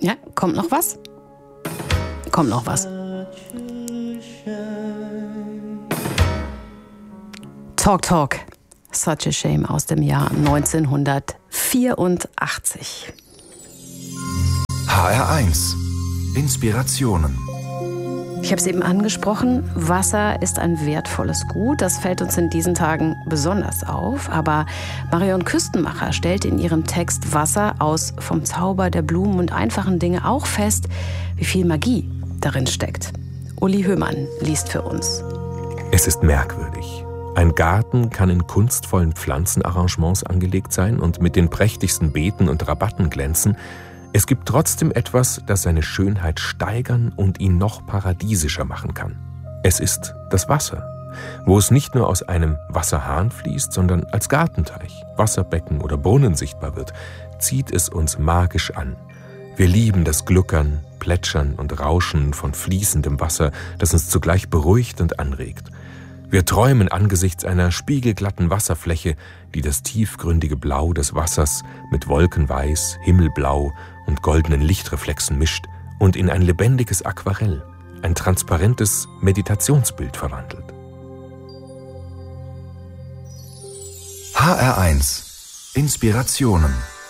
Ja, kommt noch was? Kommt noch was. Talk Talk. Such a Shame aus dem Jahr 1984. HR1 Inspirationen. Ich habe es eben angesprochen, Wasser ist ein wertvolles Gut. Das fällt uns in diesen Tagen besonders auf. Aber Marion Küstenmacher stellt in ihrem Text Wasser aus vom Zauber der Blumen und einfachen Dinge auch fest, wie viel Magie darin steckt. Uli Höhmann liest für uns. Es ist merkwürdig. Ein Garten kann in kunstvollen Pflanzenarrangements angelegt sein und mit den prächtigsten Beeten und Rabatten glänzen. Es gibt trotzdem etwas, das seine Schönheit steigern und ihn noch paradiesischer machen kann. Es ist das Wasser, wo es nicht nur aus einem Wasserhahn fließt, sondern als Gartenteich, Wasserbecken oder Brunnen sichtbar wird, zieht es uns magisch an. Wir lieben das Gluckern, Plätschern und Rauschen von fließendem Wasser, das uns zugleich beruhigt und anregt. Wir träumen angesichts einer spiegelglatten Wasserfläche, die das tiefgründige Blau des Wassers mit Wolkenweiß, Himmelblau und goldenen Lichtreflexen mischt und in ein lebendiges Aquarell, ein transparentes Meditationsbild verwandelt. HR1 Inspirationen.